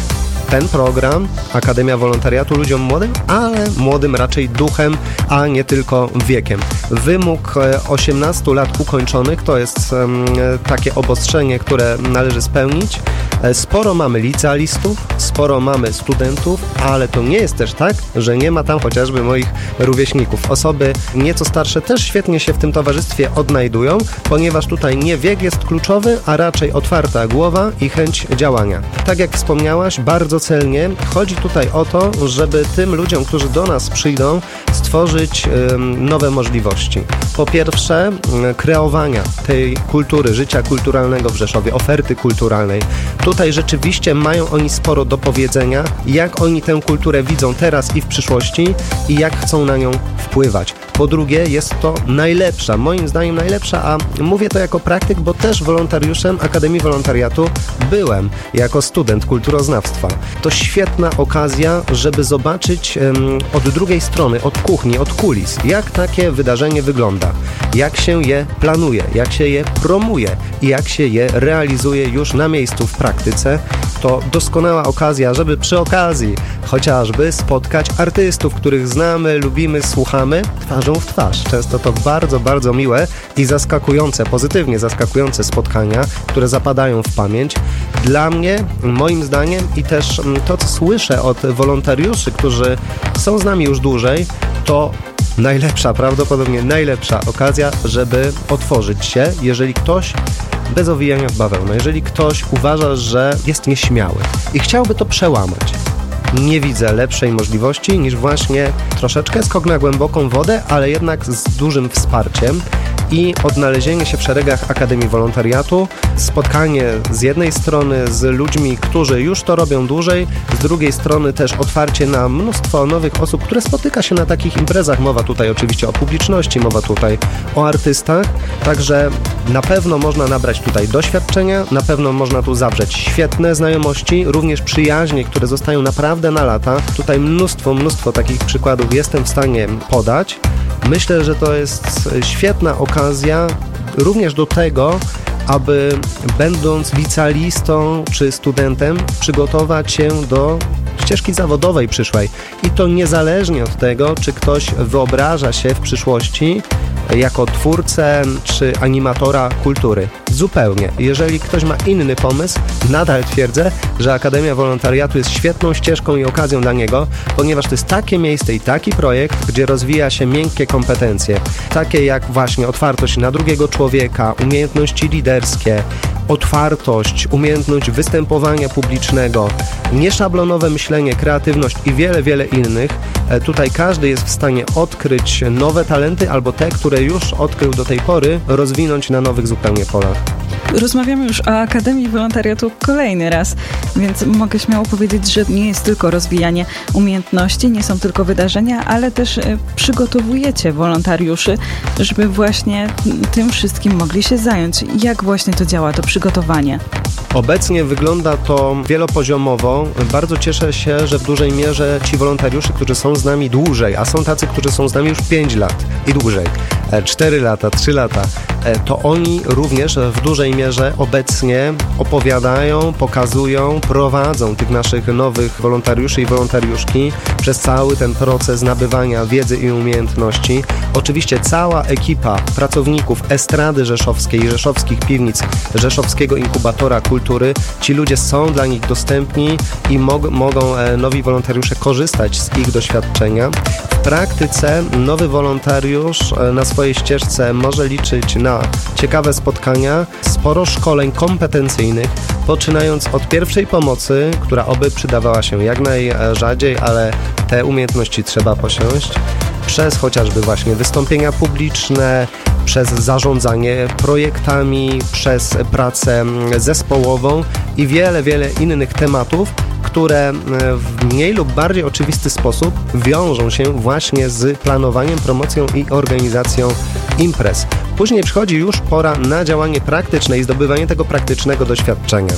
ten program, Akademia Wolontariatu ludziom młodym, ale młodym raczej duchem, a nie tylko wiekiem. Wymóg osiemnastu lat ukończonych to jest um, takie obostrzenie, które należy spełnić. Sporo mamy licealistów, sporo mamy studentów, ale to nie jest też tak, że nie ma tam chociażby moich rówieśników. Osoby nieco starsze też świetnie się w tym towarzystwie odnajdują, ponieważ tutaj nie wiek jest kluczowy, a raczej otwarta głowa i chęć działania. Tak jak wspomniałaś, bardzo celnie chodzi tutaj o to, żeby tym ludziom, którzy do nas przyjdą, stworzyć ym, nowe możliwości. Po pierwsze, y, kreowania tej kultury, życia kulturalnego w Rzeszowie, oferty kulturalnej. Tutaj rzeczywiście mają oni sporo do powiedzenia, jak oni tę kulturę widzą teraz i w przyszłości i jak chcą na nią wpływać. Po drugie, jest to najlepsza, moim zdaniem najlepsza, a mówię to jako praktyk, bo też wolontariuszem Akademii Wolontariatu byłem jako student kulturoznawstwa. To świetna okazja, żeby zobaczyć um, od drugiej strony, od kuchni, od kulis, jak takie wydarzenie wygląda, jak się je planuje, jak się je promuje i jak się je realizuje już na miejscu w praktyce. To doskonała okazja, żeby przy okazji chociażby spotkać artystów, których znamy, lubimy, słuchamy twarzą w twarz. Często to bardzo, bardzo miłe i zaskakujące, pozytywnie zaskakujące spotkania, które zapadają w pamięć. Dla mnie, moim zdaniem i też to, co słyszę od wolontariuszy, którzy są z nami już dłużej, to najlepsza, prawdopodobnie najlepsza okazja, żeby otworzyć się, jeżeli ktoś bez owijania w bawełnę, jeżeli ktoś uważa, że jest nieśmiały i chciałby to przełamać. Nie widzę lepszej możliwości niż właśnie troszeczkę skok na głęboką wodę, ale jednak z dużym wsparciem i odnalezienie się w szeregach Akademii Wolontariatu, spotkanie z jednej strony z ludźmi, którzy już to robią dłużej, z drugiej strony też otwarcie na mnóstwo nowych osób, które spotyka się na takich imprezach. Mowa tutaj oczywiście o publiczności, mowa tutaj o artystach, także na pewno można nabrać tutaj doświadczenia, na pewno można tu zawrzeć świetne znajomości, również przyjaźnie, które zostają naprawdę na lata. Tutaj mnóstwo, mnóstwo takich przykładów jestem w stanie podać. Myślę, że to jest świetna okazja również do tego, aby będąc licealistą czy studentem przygotować się do ścieżki zawodowej przyszłej. I to niezależnie od tego, czy ktoś wyobraża się w przyszłości jako twórcę czy animatora kultury. Zupełnie. Jeżeli ktoś ma inny pomysł, nadal twierdzę, że Akademia Wolontariatu jest świetną ścieżką i okazją dla niego, ponieważ to jest takie miejsce i taki projekt, gdzie rozwija się miękkie kompetencje, takie jak właśnie otwartość na drugiego człowieka, umiejętności liderskie, otwartość, umiejętność występowania publicznego, nieszablonowe myślenie, kreatywność i wiele, wiele innych. Tutaj każdy jest w stanie odkryć nowe talenty albo te, które już odkrył do tej pory, rozwinąć na nowych zupełnie polach. Rozmawiamy już o Akademii Wolontariatu kolejny raz, więc mogę śmiało powiedzieć, że nie jest tylko rozwijanie umiejętności, nie są tylko wydarzenia, ale też przygotowujecie wolontariuszy, żeby właśnie tym wszystkim mogli się zająć. Jak właśnie to działa, to przygotowanie? Obecnie wygląda to wielopoziomowo. Bardzo cieszę się, że w dużej mierze ci wolontariusze, którzy są z nami dłużej, a są tacy, którzy są z nami już pięć lat i dłużej, cztery lata, trzy lata, to oni również w dużej mierze obecnie opowiadają, pokazują, prowadzą tych naszych nowych wolontariuszy i wolontariuszki przez cały ten proces nabywania wiedzy i umiejętności. Oczywiście cała ekipa pracowników Estrady Rzeszowskiej, Rzeszowskich Piwnic, Rzeszowskiego Inkubatora Kultury, ci ludzie są dla nich dostępni i mog- mogą e, nowi wolontariusze korzystać z ich doświadczenia. W praktyce nowy wolontariusz e, na swojej ścieżce może liczyć na ciekawe spotkania, sporo szkoleń kompetencyjnych, poczynając od pierwszej pomocy, która oby przydawała się jak najrzadziej, ale te umiejętności trzeba posiąść, przez chociażby właśnie wystąpienia publiczne, przez zarządzanie projektami, przez pracę zespołową i wiele, wiele innych tematów, które w mniej lub bardziej oczywisty sposób wiążą się właśnie z planowaniem, promocją i organizacją imprez. Później przychodzi już pora na działanie praktyczne i zdobywanie tego praktycznego doświadczenia.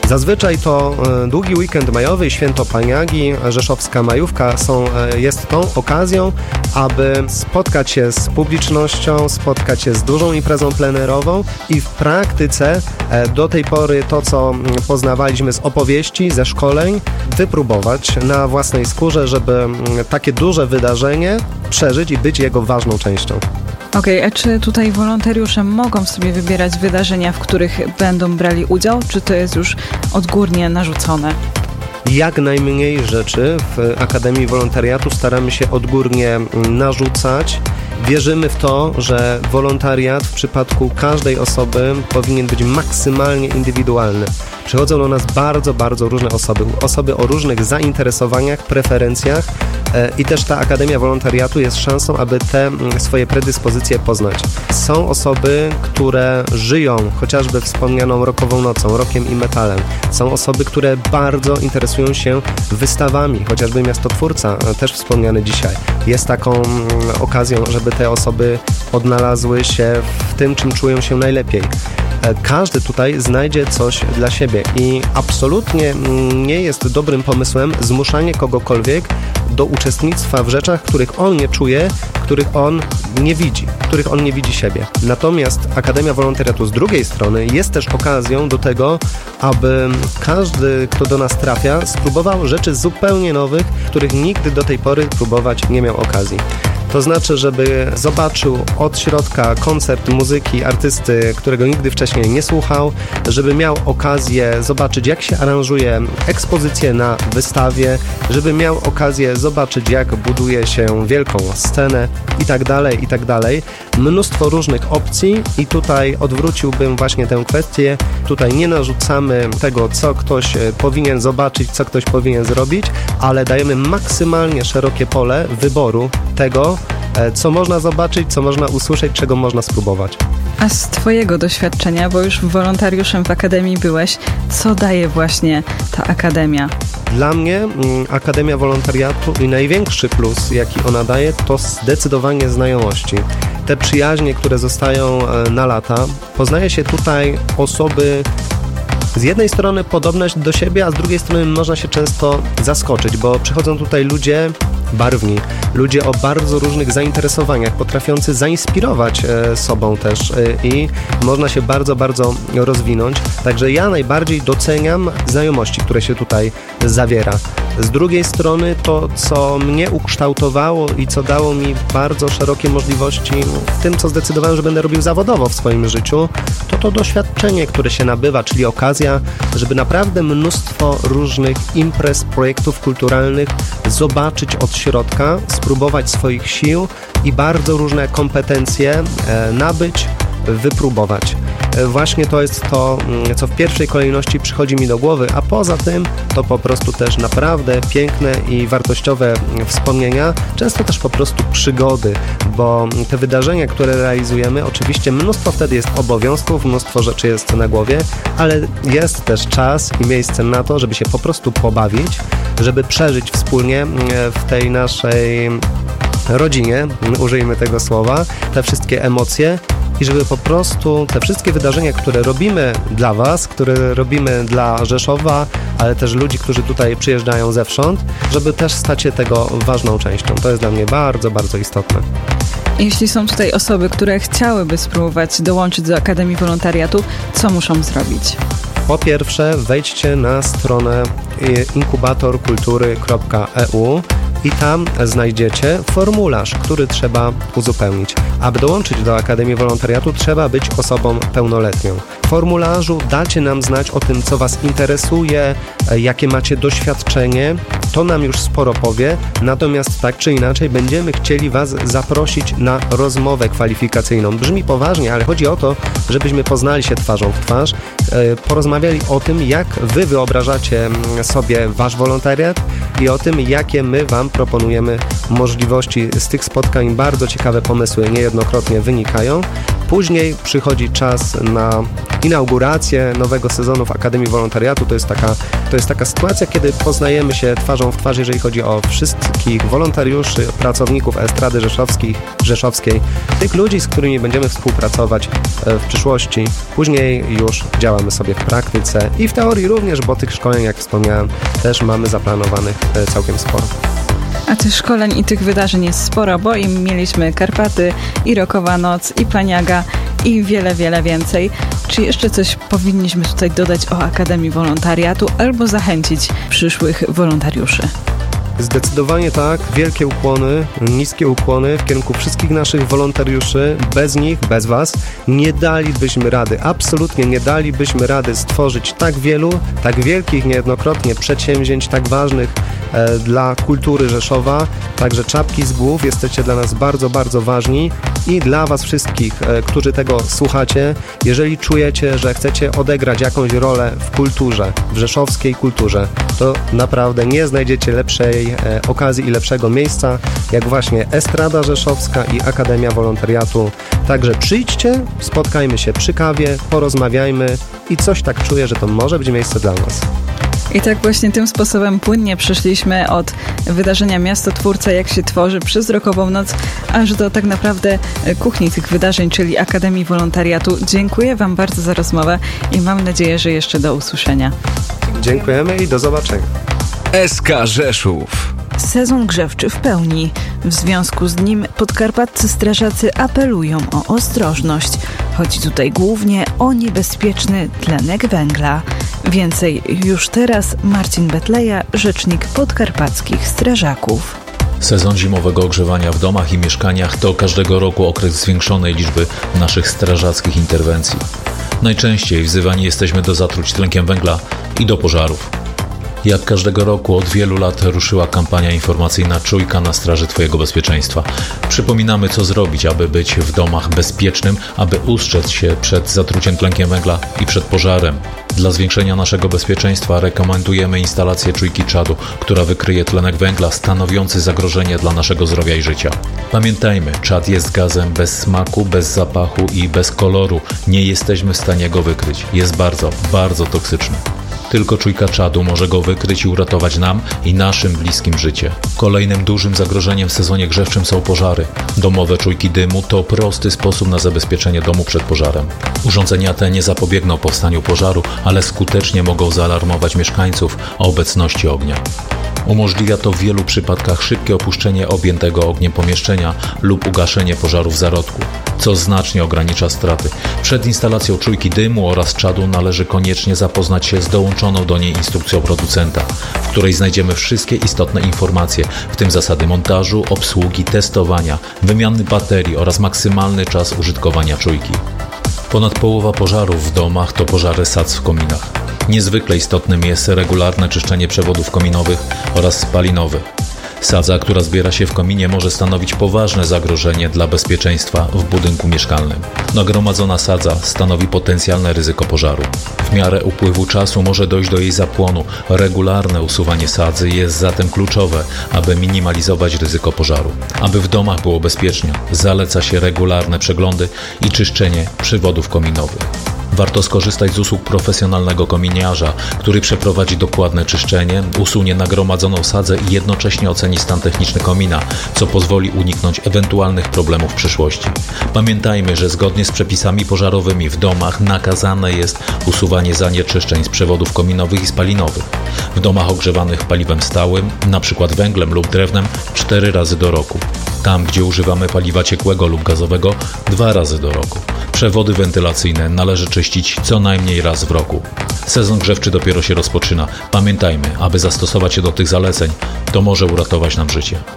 Zazwyczaj to długi weekend majowy i święto Paniagi, rzeszowska majówka są, jest tą okazją, aby spotkać się z publicznością, spotkać się z dużą imprezą plenerową i w praktyce do tej pory to, co poznawaliśmy z opowieści, ze szkoleń, wypróbować na własnej skórze, żeby takie duże wydarzenie przeżyć i być jego ważną częścią. Okej, okay, a czy tutaj wolontariusze mogą sobie wybierać wydarzenia, w których będą brali udział, czy to jest już odgórnie narzucone? Jak najmniej rzeczy w Akademii Wolontariatu staramy się odgórnie narzucać. Wierzymy w to, że wolontariat w przypadku każdej osoby powinien być maksymalnie indywidualny. Przychodzą do nas bardzo, bardzo różne osoby. Osoby o różnych zainteresowaniach, preferencjach e, i też ta Akademia Wolontariatu jest szansą, aby te swoje predyspozycje poznać. Są osoby, które żyją chociażby wspomnianą rockową nocą, rockiem i metalem. Są osoby, które bardzo interesują się wystawami, chociażby Miastotwórca, też wspomniany dzisiaj. Jest taką mm, okazją, żeby te osoby odnalazły się w tym, czym czują się najlepiej. Każdy tutaj znajdzie coś dla siebie i absolutnie nie jest dobrym pomysłem zmuszanie kogokolwiek do uczestnictwa w rzeczach, których on nie czuje, których on nie widzi, których on nie widzi siebie. Natomiast Akademia Wolontariatu z drugiej strony jest też okazją do tego, aby każdy, kto do nas trafia, spróbował rzeczy zupełnie nowych, których nigdy do tej pory próbować nie miał okazji. To znaczy, żeby zobaczył od środka koncert muzyki artysty, którego nigdy wcześniej nie słuchał, żeby miał okazję zobaczyć, jak się aranżuje ekspozycję na wystawie, żeby miał okazję zobaczyć, jak buduje się wielką scenę i tak dalej, i tak dalej. Mnóstwo różnych opcji i tutaj odwróciłbym właśnie tę kwestię. Tutaj nie narzucamy tego, co ktoś powinien zobaczyć, co ktoś powinien zrobić, ale dajemy maksymalnie szerokie pole wyboru tego, co można zobaczyć, co można usłyszeć, czego można spróbować. A z Twojego doświadczenia, bo już wolontariuszem w Akademii byłeś, co daje właśnie ta Akademia? Dla mnie m, Akademia Wolontariatu i największy plus, jaki ona daje, to zdecydowanie znajomości. Te przyjaźnie, które zostają e, na lata. Poznaje się tutaj osoby z jednej strony podobne do siebie, a z drugiej strony można się często zaskoczyć, bo przychodzą tutaj ludzie barwni, ludzie o bardzo różnych zainteresowaniach, potrafiący zainspirować e, sobą też e, i można się bardzo, bardzo rozwinąć. Także ja najbardziej doceniam znajomości, które się tutaj zawiera. Z drugiej strony to, co mnie ukształtowało i co dało mi bardzo szerokie możliwości w tym, co zdecydowałem, że będę robił zawodowo w swoim życiu, to to doświadczenie, które się nabywa, czyli okazja, żeby naprawdę mnóstwo różnych imprez, projektów kulturalnych zobaczyć od środka, spróbować swoich sił i bardzo różne kompetencje e, nabyć, wypróbować. Właśnie to jest to, co w pierwszej kolejności przychodzi mi do głowy, a poza tym to po prostu też naprawdę piękne i wartościowe wspomnienia, często też po prostu przygody, bo te wydarzenia, które realizujemy, oczywiście mnóstwo wtedy jest obowiązków, mnóstwo rzeczy jest na głowie, ale jest też czas i miejsce na to, żeby się po prostu pobawić, żeby przeżyć wspólnie w tej naszej rodzinie, użyjmy tego słowa, te wszystkie emocje i żeby po prostu te wszystkie wydarzenia, które robimy dla Was, które robimy dla Rzeszowa, ale też ludzi, którzy tutaj przyjeżdżają zewsząd, żeby też stać się tego ważną częścią. To jest dla mnie bardzo, bardzo istotne. Jeśli są tutaj osoby, które chciałyby spróbować dołączyć do Akademii Wolontariatu, co muszą zrobić? Po pierwsze, wejdźcie na stronę inkubator kultury kropka e u i tam znajdziecie formularz, który trzeba uzupełnić. Aby dołączyć do Akademii Wolontariatu, trzeba być osobą pełnoletnią. W formularzu dacie nam znać o tym, co Was interesuje, jakie macie doświadczenie. To nam już sporo powie, natomiast tak czy inaczej będziemy chcieli Was zaprosić na rozmowę kwalifikacyjną. Brzmi poważnie, ale chodzi o to, żebyśmy poznali się twarzą w twarz, porozmawiali o tym, jak Wy wyobrażacie sobie Wasz wolontariat i o tym, jakie my Wam Wam proponujemy możliwości z tych spotkań. Bardzo ciekawe pomysły niejednokrotnie wynikają. Później przychodzi czas na inaugurację nowego sezonu w Akademii Wolontariatu. To jest taka, to jest taka sytuacja, kiedy poznajemy się twarzą w twarz, jeżeli chodzi o wszystkich wolontariuszy, pracowników Estrady Rzeszowskiej, Rzeszowskiej, tych ludzi, z którymi będziemy współpracować w przyszłości. Później już działamy sobie w praktyce i w teorii również, bo tych szkoleń, jak wspomniałem, też mamy zaplanowanych całkiem sporo. A tych szkoleń i tych wydarzeń jest sporo, bo im mieliśmy Karpaty, i Rockowa Noc, i Paniaga, i wiele, wiele więcej. Czy jeszcze coś powinniśmy tutaj dodać o Akademii Wolontariatu albo zachęcić przyszłych wolontariuszy? Zdecydowanie tak. Wielkie ukłony, niskie ukłony w kierunku wszystkich naszych wolontariuszy. Bez nich, bez Was nie dalibyśmy rady, absolutnie nie dalibyśmy rady stworzyć tak wielu, tak wielkich niejednokrotnie przedsięwzięć, tak ważnych e, dla kultury Rzeszowa. Także czapki z głów, jesteście dla nas bardzo, bardzo ważni i dla Was wszystkich, e, którzy tego słuchacie, jeżeli czujecie, że chcecie odegrać jakąś rolę w kulturze, w rzeszowskiej kulturze, to naprawdę nie znajdziecie lepszej e, okazji i lepszego miejsca, jak właśnie Estrada Rzeszowska i Akademia Wolontariatu. Także przyjdźcie, spotkajmy się przy kawie, porozmawiajmy i coś tak czuję, że to może być miejsce dla nas. I tak właśnie tym sposobem płynnie przeszliśmy od wydarzenia Miasto Twórca, jak się tworzy, przez Rockową Noc, aż do tak naprawdę kuchni tych wydarzeń, czyli Akademii Wolontariatu. Dziękuję Wam bardzo za rozmowę i mam nadzieję, że jeszcze do usłyszenia. Dziękujemy i do zobaczenia. S K Rzeszów. Sezon grzewczy w pełni. W związku z nim podkarpaccy strażacy apelują o ostrożność. Chodzi tutaj głównie o niebezpieczny tlenek węgla. Więcej już teraz Marcin Betleja, rzecznik podkarpackich strażaków. Sezon zimowego ogrzewania w domach i mieszkaniach to każdego roku okres zwiększonej liczby naszych strażackich interwencji. Najczęściej wzywani jesteśmy do zatruć tlenkiem węgla i do pożarów. Jak każdego roku od wielu lat ruszyła kampania informacyjna Czujka na straży Twojego bezpieczeństwa. Przypominamy, co zrobić, aby być w domach bezpiecznym, aby ustrzec się przed zatruciem tlenkiem węgla i przed pożarem. Dla zwiększenia naszego bezpieczeństwa rekomendujemy instalację czujki czadu, która wykryje tlenek węgla stanowiący zagrożenie dla naszego zdrowia i życia. Pamiętajmy, czad jest gazem bez smaku, bez zapachu i bez koloru. Nie jesteśmy w stanie go wykryć. Jest bardzo, bardzo toksyczny. Tylko czujka czadu może go wykryć i uratować nam i naszym bliskim życie. Kolejnym dużym zagrożeniem w sezonie grzewczym są pożary. Domowe czujki dymu to prosty sposób na zabezpieczenie domu przed pożarem. Urządzenia te nie zapobiegną powstaniu pożaru, ale skutecznie mogą zaalarmować mieszkańców o obecności ognia. Umożliwia to w wielu przypadkach szybkie opuszczenie objętego ogniem pomieszczenia lub ugaszenie pożaru w zarodku, co znacznie ogranicza straty. Przed instalacją czujki dymu oraz czadu należy koniecznie zapoznać się z dołączoną do niej instrukcją producenta, w której znajdziemy wszystkie istotne informacje, w tym zasady montażu, obsługi, testowania, wymiany baterii oraz maksymalny czas użytkowania czujki. Ponad połowa pożarów w domach to pożary sadz w kominach. Niezwykle istotnym jest regularne czyszczenie przewodów kominowych oraz spalinowych. Sadza, która zbiera się w kominie, może stanowić poważne zagrożenie dla bezpieczeństwa w budynku mieszkalnym. Nagromadzona sadza stanowi potencjalne ryzyko pożaru. W miarę upływu czasu może dojść do jej zapłonu. Regularne usuwanie sadzy jest zatem kluczowe, aby minimalizować ryzyko pożaru. Aby w domach było bezpiecznie, zaleca się regularne przeglądy i czyszczenie przewodów kominowych. Warto skorzystać z usług profesjonalnego kominiarza, który przeprowadzi dokładne czyszczenie, usunie nagromadzoną sadzę i jednocześnie oceni stan techniczny komina, co pozwoli uniknąć ewentualnych problemów w przyszłości. Pamiętajmy, że zgodnie z przepisami pożarowymi w domach nakazane jest usuwanie zanieczyszczeń z przewodów kominowych i spalinowych. W domach ogrzewanych paliwem stałym, np. węglem lub drewnem, cztery razy do roku. Tam, gdzie używamy paliwa ciekłego lub gazowego, dwa razy do roku. Przewody wentylacyjne należy czyścić co najmniej raz w roku. Sezon grzewczy dopiero się rozpoczyna. Pamiętajmy, aby zastosować się do tych zaleceń, to może uratować nam życie.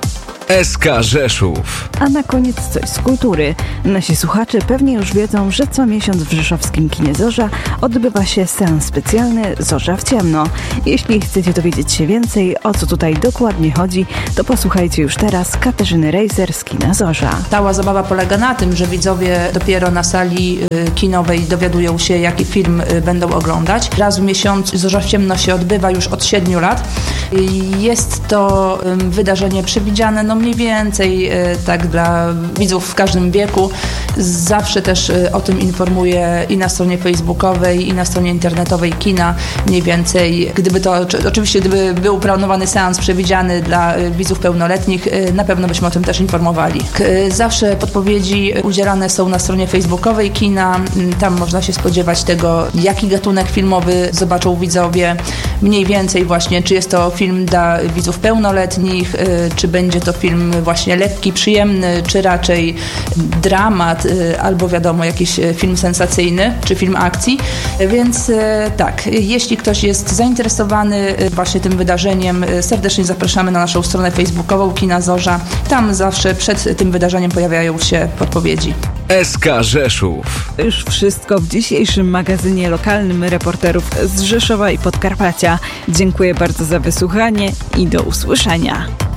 S K Rzeszów. A na koniec coś z kultury. Nasi słuchacze pewnie już wiedzą, że co miesiąc w rzeszowskim kinie Zorza odbywa się seans specjalny Zorza w ciemno. Jeśli chcecie dowiedzieć się więcej, o co tutaj dokładnie chodzi, to posłuchajcie już teraz Katarzyny Rejser z kina Zorza. Cała zabawa polega na tym, że widzowie dopiero na sali kinowej dowiadują się, jaki film będą oglądać. Raz w miesiącu Zorza w ciemno się odbywa już od siedmiu lat. Jest to wydarzenie przewidziane no mniej więcej tak dla widzów w każdym wieku. Zawsze też o tym informuję i na stronie facebookowej, i na stronie internetowej kina. Mniej więcej, gdyby to, oczywiście gdyby był planowany seans przewidziany dla widzów pełnoletnich, na pewno byśmy o tym też informowali. Zawsze podpowiedzi udzielane są na stronie facebookowej kina. Tam można się spodziewać tego, jaki gatunek filmowy zobaczą widzowie. Mniej więcej właśnie, czy jest to film dla widzów pełnoletnich, czy będzie to film właśnie lekki, przyjemny, czy raczej dramat, albo wiadomo, jakiś film sensacyjny, czy film akcji. Więc tak, jeśli ktoś jest zainteresowany właśnie tym wydarzeniem, serdecznie zapraszamy na naszą stronę facebookową Kina Zorza. Tam zawsze przed tym wydarzeniem pojawiają się podpowiedzi. S K Rzeszów. To już wszystko w dzisiejszym magazynie lokalnym reporterów z Rzeszowa i Podkarpacia. Dziękuję bardzo za wysłuchanie i do usłyszenia.